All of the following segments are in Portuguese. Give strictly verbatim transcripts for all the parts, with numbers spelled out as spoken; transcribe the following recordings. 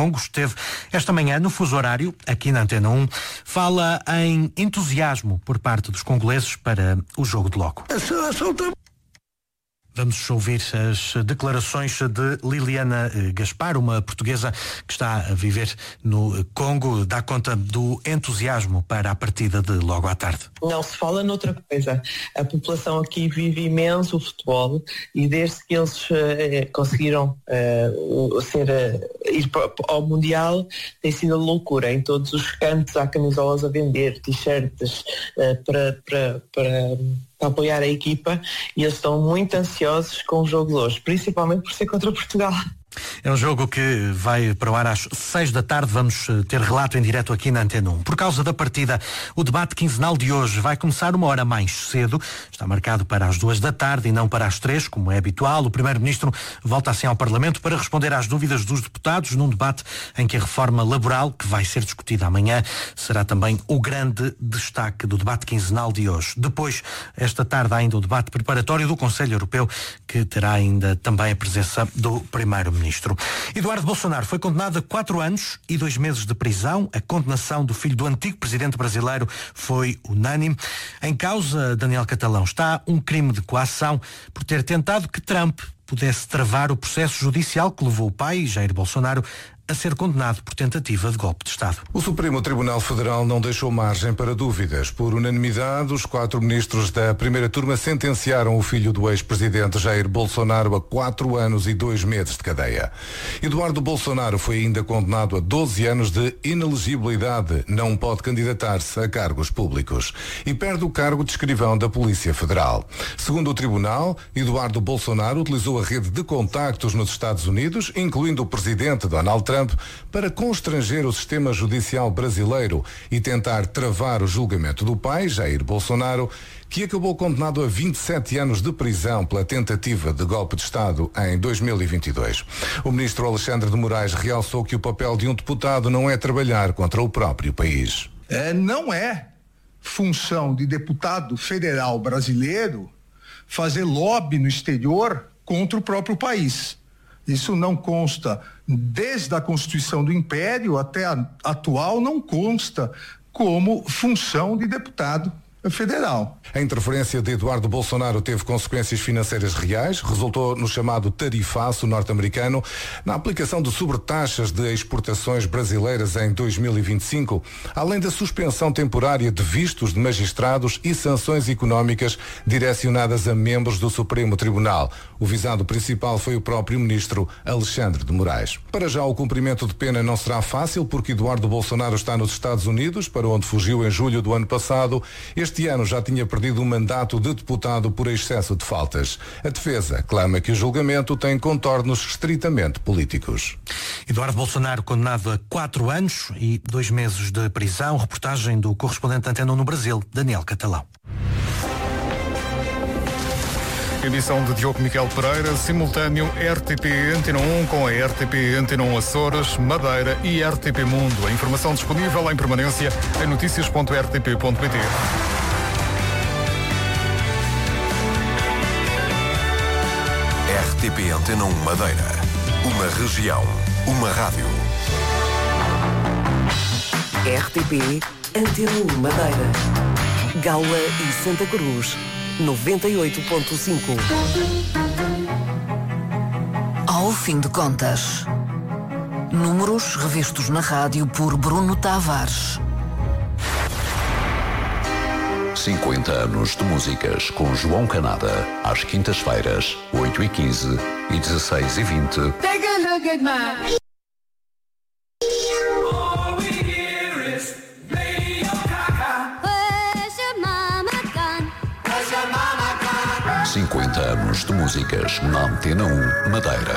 Congo esteve esta manhã no fuso horário, aqui na Antena um, fala em entusiasmo por parte dos congoleses para o jogo de logo. Vamos ouvir as declarações de Liliana Gaspar, uma portuguesa que está a viver no Congo, dá conta do entusiasmo para a partida de logo à tarde. Não se fala noutra coisa. A população aqui vive imenso o futebol e desde que eles uh, conseguiram uh, ser, uh, ir ao Mundial tem sido loucura. Em todos os cantos há camisolas a vender, t-shirts uh, para... para, para para apoiar a equipa e eles estão muito ansiosos com o jogo de hoje, principalmente por ser contra Portugal. É um jogo que vai para o ar às seis da tarde, vamos ter relato em direto aqui na Antena um. Por causa da partida, o debate quinzenal de hoje vai começar uma hora mais cedo, está marcado para as duas da tarde e não para as três, como é habitual. O Primeiro-Ministro volta assim ao Parlamento para responder às dúvidas dos deputados num debate em que a reforma laboral, que vai ser discutida amanhã, será também o grande destaque do debate quinzenal de hoje. Depois, esta tarde, há ainda o debate preparatório do Conselho Europeu, que terá ainda também a presença do Primeiro-Ministro. Ministro. Eduardo Bolsonaro foi condenado a quatro anos e dois meses de prisão. A condenação do filho do antigo presidente brasileiro foi unânime. Em causa, Daniel Catalão, está um crime de coação por ter tentado que Trump pudesse travar o processo judicial que levou o pai, Jair Bolsonaro, a ser condenado por tentativa de golpe de Estado. O Supremo Tribunal Federal não deixou margem para dúvidas. Por unanimidade, os quatro ministros da primeira turma sentenciaram o filho do ex-presidente Jair Bolsonaro a quatro anos e dois meses de cadeia. Eduardo Bolsonaro foi ainda condenado a doze anos de inelegibilidade. Não pode candidatar-se a cargos públicos. E perde o cargo de escrivão da Polícia Federal. Segundo o tribunal, Eduardo Bolsonaro utilizou a rede de contactos nos Estados Unidos, incluindo o presidente Donald Trump, para constranger o sistema judicial brasileiro e tentar travar o julgamento do pai, Jair Bolsonaro, que acabou condenado a vinte e sete anos de prisão pela tentativa de golpe de Estado em dois mil e vinte e dois. O ministro Alexandre de Moraes realçou que o papel de um deputado não é trabalhar contra o próprio país. É, não é função de deputado federal brasileiro fazer lobby no exterior contra o próprio país. Isso não consta, desde a Constituição do Império até a atual, não consta como função de deputado federal. A interferência de Eduardo Bolsonaro teve consequências financeiras reais, resultou no chamado tarifaço norte-americano, na aplicação de sobretaxas de exportações brasileiras em dois mil e vinte e cinco, além da suspensão temporária de vistos de magistrados e sanções económicas direcionadas a membros do Supremo Tribunal. O visado principal foi o próprio ministro Alexandre de Moraes. Para já, o cumprimento de pena não será fácil, porque Eduardo Bolsonaro está nos Estados Unidos, para onde fugiu em julho do ano passado. Este Este ano já tinha perdido o mandato de deputado por excesso de faltas. A defesa clama que o julgamento tem contornos estritamente políticos. Eduardo Bolsonaro condenado a quatro anos e dois meses de prisão. Reportagem do correspondente da Antena um no Brasil, Daniel Catalão. Edição de Diogo Miguel Pereira, simultâneo R T P Antena um com a R T P Antena um Açores, Madeira e R T P Mundo. A informação disponível em permanência em notícias ponto r t p ponto p t. R T P Antena um Madeira. Uma região, uma rádio. R T P Antena um Madeira. Gaula e Santa Cruz. noventa e oito ponto cinco. Ao fim de contas, números revistos na rádio por Bruno Tavares. cinquenta anos de músicas com João Canada, às quintas-feiras, oito e quinze e dezesseis e vinte. Take a look at my... cinquenta anos de músicas na Antena um Madeira.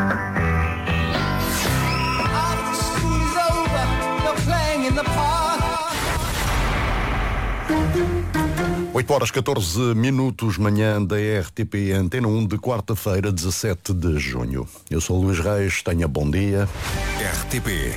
oito horas catorze minutos, manhã da R T P Antena um de quarta-feira, dezassete de junho. Eu sou Luís Reis, tenha bom dia. R T P